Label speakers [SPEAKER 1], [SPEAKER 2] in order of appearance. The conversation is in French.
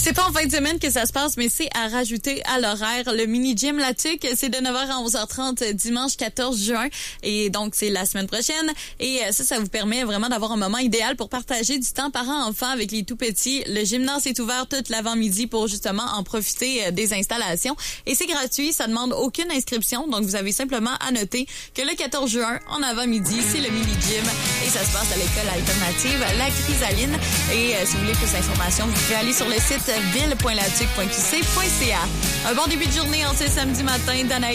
[SPEAKER 1] C'est pas en fin de semaine que ça se passe, mais c'est à rajouter à l'horaire. Le mini-gym La Tuque, c'est de 9h à 11h30 dimanche 14 juin. Et donc, c'est la semaine prochaine. Et ça vous permet vraiment d'avoir un moment idéal pour partager du temps parent-enfant avec les tout-petits. Le gymnase est ouvert toute l'avant-midi pour justement en profiter des installations. Et c'est gratuit, ça demande aucune inscription. Donc, vous avez simplement à noter que le 14 juin, en avant-midi, c'est le mini-gym. Et ça se passe à l'école alternative La Chrysaline. Et si vous voulez plus d'informations, vous pouvez aller sur le site ville.latuc.qc.ca. Un bon début de journée en ce samedi matin. Danaï